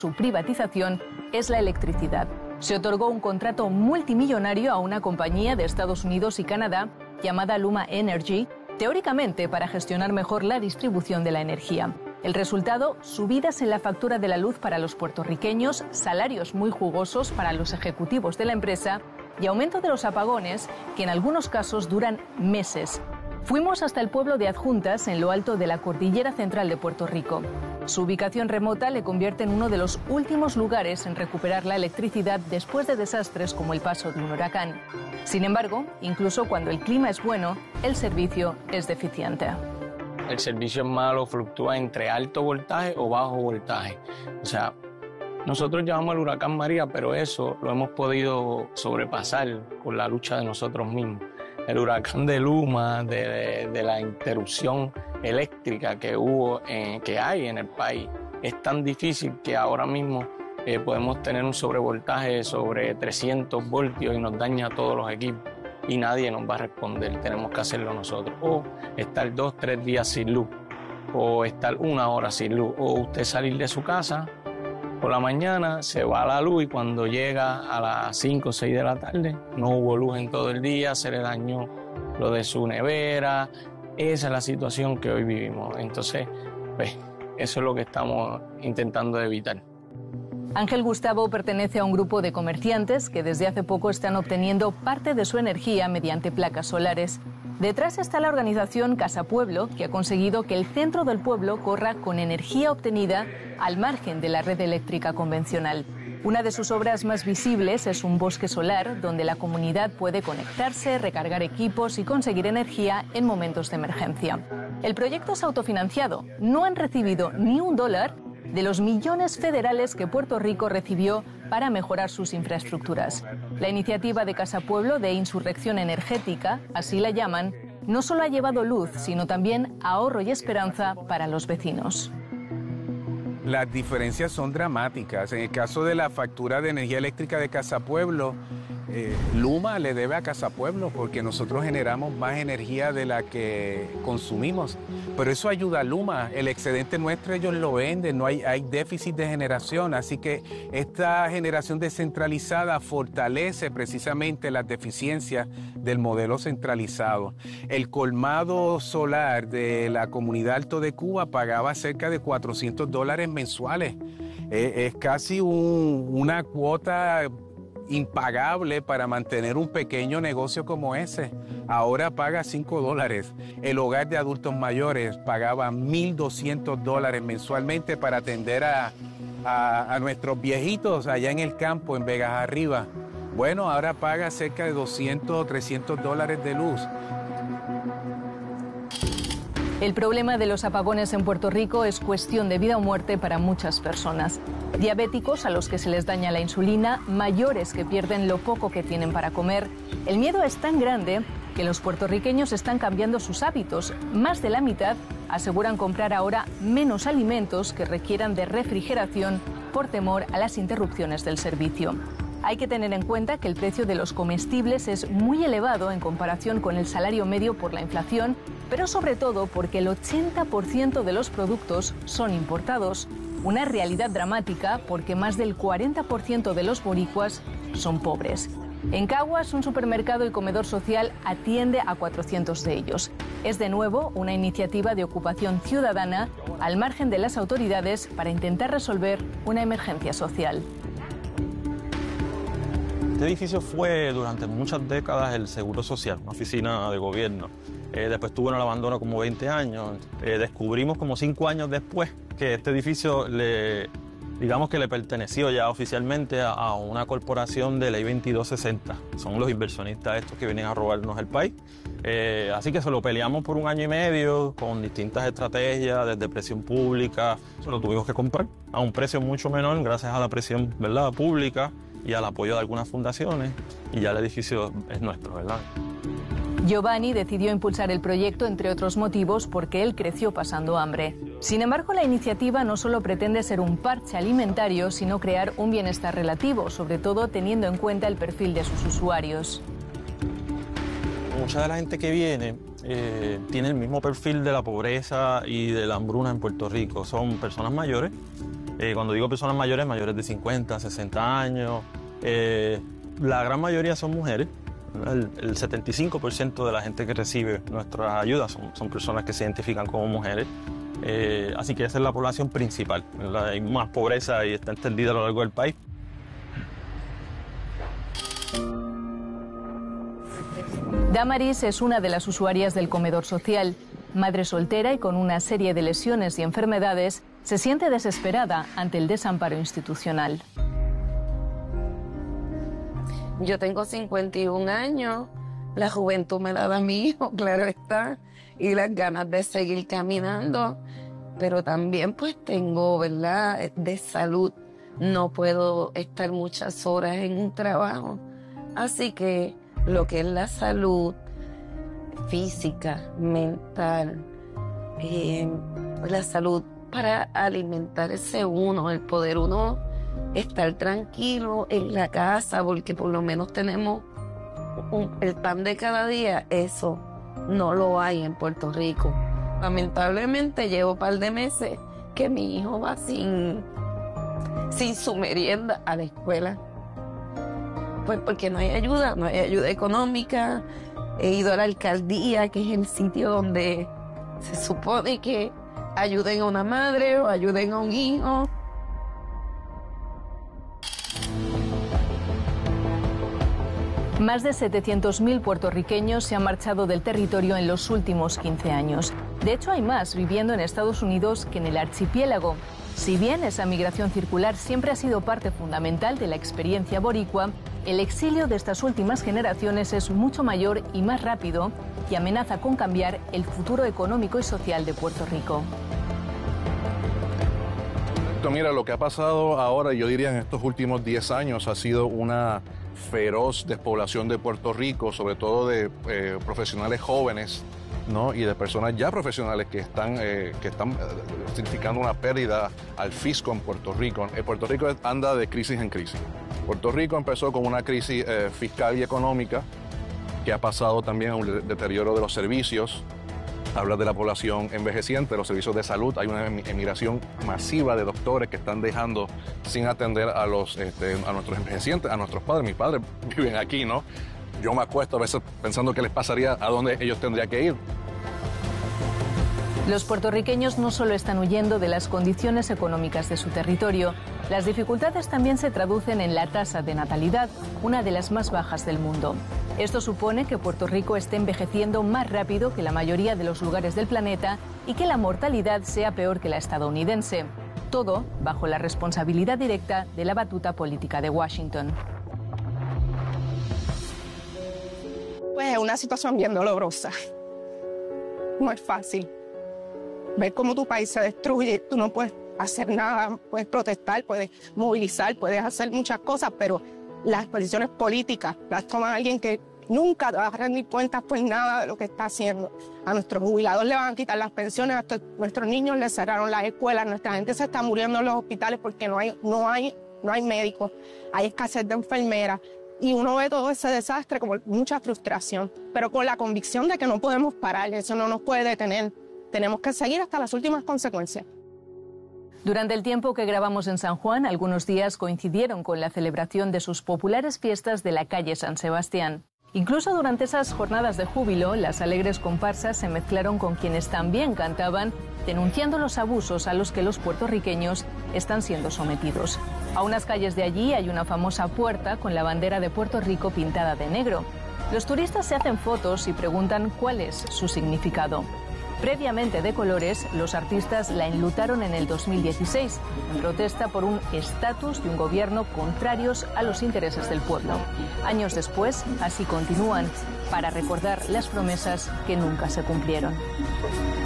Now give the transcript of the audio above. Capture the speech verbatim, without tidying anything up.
su privatización es la electricidad. Se otorgó un contrato multimillonario a una compañía de Estados Unidos y Canadá llamada Luma Energy, teóricamente para gestionar mejor la distribución de la energía. El resultado, subidas en la factura de la luz para los puertorriqueños, salarios muy jugosos para los ejecutivos de la empresa y aumento de los apagones, que en algunos casos duran meses. Fuimos hasta el pueblo de Adjuntas, en lo alto de la cordillera central de Puerto Rico. Su ubicación remota le convierte en uno de los últimos lugares en recuperar la electricidad después de desastres como el paso de un huracán. Sin embargo, incluso cuando el clima es bueno, el servicio es deficiente. El servicio es malo, fluctúa entre alto voltaje o bajo voltaje. O sea, nosotros llamamos el huracán María, pero eso lo hemos podido sobrepasar con la lucha de nosotros mismos. El huracán de Luma, de, de, de la interrupción eléctrica que hubo, en, que hay en el país, es tan difícil que ahora mismo eh, podemos tener un sobrevoltaje sobre trescientos voltios y nos daña a todos los equipos y nadie nos va a responder, tenemos que hacerlo nosotros. O estar dos, tres días sin luz, o estar una hora sin luz, o usted salir de su casa por la mañana, se va la luz y cuando llega a las cinco o seis de la tarde no hubo luz en todo el día, se le dañó lo de su nevera. Esa es la situación que hoy vivimos. Entonces, pues, eso es lo que estamos intentando evitar. Ángel Gustavo pertenece a un grupo de comerciantes que desde hace poco están obteniendo parte de su energía mediante placas solares. Detrás está la organización Casa Pueblo, que ha conseguido que el centro del pueblo corra con energía obtenida al margen de la red eléctrica convencional. Una de sus obras más visibles es un bosque solar donde la comunidad puede conectarse, recargar equipos y conseguir energía en momentos de emergencia. El proyecto es autofinanciado. No han recibido ni un dólar de los millones federales que Puerto Rico recibió para mejorar sus infraestructuras. La iniciativa de Casa Pueblo de insurrección energética, así la llaman, no solo ha llevado luz, sino también ahorro y esperanza para los vecinos. Las diferencias son dramáticas. En el caso de la factura de energía eléctrica de Casa Pueblo, eh, Luma le debe a Casa Pueblo porque nosotros generamos más energía de la que consumimos. Pero eso ayuda a Luma. El excedente nuestro ellos lo venden, no hay, hay déficit de generación. Así que esta generación descentralizada fortalece precisamente las deficiencias del modelo centralizado. El colmado solar de la comunidad Alto de Cuba pagaba cerca de cuatrocientos dólares mensuales. Eh, es casi un, una cuota impagable para mantener un pequeño negocio como ese. Ahora paga cinco dólares. El hogar de adultos mayores pagaba mil doscientos dólares mensualmente para atender a, a, a nuestros viejitos allá en el campo, en Vegas Arriba. Bueno, ahora paga cerca de doscientos o trescientos dólares de luz. El problema de los apagones en Puerto Rico es cuestión de vida o muerte para muchas personas. Diabéticos a los que se les daña la insulina, mayores que pierden lo poco que tienen para comer. El miedo es tan grande que los puertorriqueños están cambiando sus hábitos. Más de la mitad aseguran comprar ahora menos alimentos que requieran de refrigeración por temor a las interrupciones del servicio. Hay que tener en cuenta que el precio de los comestibles es muy elevado en comparación con el salario medio por la inflación, pero sobre todo porque el ochenta por ciento de los productos son importados. Una realidad dramática porque más del cuarenta por ciento de los boricuas son pobres. En Caguas, un supermercado y comedor social atiende a cuatrocientos de ellos. Es de nuevo una iniciativa de ocupación ciudadana al margen de las autoridades para intentar resolver una emergencia social. Este edificio fue durante muchas décadas el Seguro Social, una oficina de gobierno. Eh, después tuvo en el abandono como veinte años. Eh, descubrimos como cinco años después que este edificio, le, digamos que le perteneció ya oficialmente a, a una corporación de ley veintidós sesenta. Son los inversionistas estos que vienen a robarnos el país. Eh, así que se lo peleamos por un año y medio con distintas estrategias, desde presión pública. Se lo tuvimos que comprar a un precio mucho menor gracias a la presión, ¿verdad?, pública y al apoyo de algunas fundaciones, y ya el edificio es nuestro, ¿verdad? Giovanni decidió impulsar el proyecto, entre otros motivos, porque él creció pasando hambre. Sin embargo, la iniciativa no solo pretende ser un parche alimentario, sino crear un bienestar relativo, sobre todo teniendo en cuenta el perfil de sus usuarios. Mucha de la gente que viene eh, tiene el mismo perfil de la pobreza y de la hambruna en Puerto Rico. Son personas mayores, Eh, cuando digo personas mayores, mayores de cincuenta, sesenta años, eh, la gran mayoría son mujeres. El, el setenta y cinco por ciento de la gente que recibe nuestras ayudas son, son personas que se identifican como mujeres. Eh, así que esa es la población principal. ¿Verdad? Hay más pobreza y está extendida a lo largo del país. Damaris es una de las usuarias del comedor social. Madre soltera y con una serie de lesiones y enfermedades, se siente desesperada ante el desamparo institucional. Yo tengo cincuenta y un años, la juventud me la da mi hijo, claro está, y las ganas de seguir caminando, pero también pues tengo, ¿verdad?, de salud. No puedo estar muchas horas en un trabajo, así que lo que es la salud física, mental, eh, la salud para alimentarse uno, el poder uno estar tranquilo en la casa, porque por lo menos tenemos un, el pan de cada día, eso no lo hay en Puerto Rico. Lamentablemente llevo un par de meses que mi hijo va sin, sin su merienda a la escuela. Pues porque no hay ayuda, no hay ayuda económica. He ido a la alcaldía, que es el sitio donde se supone que ayuden a una madre o ayuden a un hijo. Más de setecientos mil puertorriqueños se han marchado del territorio en los últimos quince años. De hecho, hay más viviendo en Estados Unidos que en el archipiélago. Si bien esa migración circular siempre ha sido parte fundamental de la experiencia boricua, el exilio de estas últimas generaciones es mucho mayor y más rápido y amenaza con cambiar el futuro económico y social de Puerto Rico. Mira, lo que ha pasado ahora, yo diría en estos últimos diez años, ha sido una feroz despoblación de Puerto Rico, sobre todo de eh, profesionales jóvenes, ¿no? Y de personas ya profesionales que están, eh, que están eh, significando una pérdida al fisco en Puerto Rico. Eh, Puerto Rico anda de crisis en crisis. Puerto Rico empezó con una crisis eh, fiscal y económica que ha pasado también a un deterioro de los servicios. Habla de la población envejeciente, de los servicios de salud. Hay una emigración masiva de doctores que están dejando sin atender a, los, este, a nuestros envejecientes, a nuestros padres. Mis padres viven aquí, ¿no? Yo me acuesto a veces pensando qué les pasaría, a dónde ellos tendrían que ir. Los puertorriqueños no solo están huyendo de las condiciones económicas de su territorio, las dificultades también se traducen en la tasa de natalidad, una de las más bajas del mundo. Esto supone que Puerto Rico esté envejeciendo más rápido que la mayoría de los lugares del planeta y que la mortalidad sea peor que la estadounidense. Todo bajo la responsabilidad directa de la batuta política de Washington. Pues es una situación bien dolorosa. No es fácil. Ver cómo tu país se destruye, tú no puedes hacer nada, puedes protestar, puedes movilizar, puedes hacer muchas cosas, pero las posiciones políticas las toma alguien que nunca va a rendir cuentas por nada de lo que está haciendo. A nuestros jubilados le van a quitar las pensiones, a nuestros niños les cerraron las escuelas, nuestra gente se está muriendo en los hospitales porque no hay, no hay, no hay médicos, hay escasez de enfermeras. Y uno ve todo ese desastre como mucha frustración, pero con la convicción de que no podemos parar, eso no nos puede detener. Tenemos que seguir hasta las últimas consecuencias. Durante el tiempo que grabamos en San Juan, algunos días coincidieron con la celebración de sus populares fiestas de la calle San Sebastián. Incluso durante esas jornadas de júbilo, las alegres comparsas se mezclaron con quienes también cantaban, denunciando los abusos a los que los puertorriqueños están siendo sometidos. A unas calles de allí hay una famosa puerta con la bandera de Puerto Rico pintada de negro. Los turistas se hacen fotos y preguntan cuál es su significado. Previamente de colores, los artistas la enlutaron en el dos mil dieciséis, en protesta por un estatus de un gobierno contrarios a los intereses del pueblo. Años después, así continúan, para recordar las promesas que nunca se cumplieron.